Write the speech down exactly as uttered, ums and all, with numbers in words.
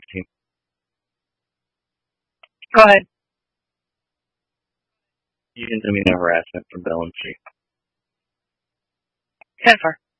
team. Go ahead. You can demeanor harassment for Bill and Chief. Ten four.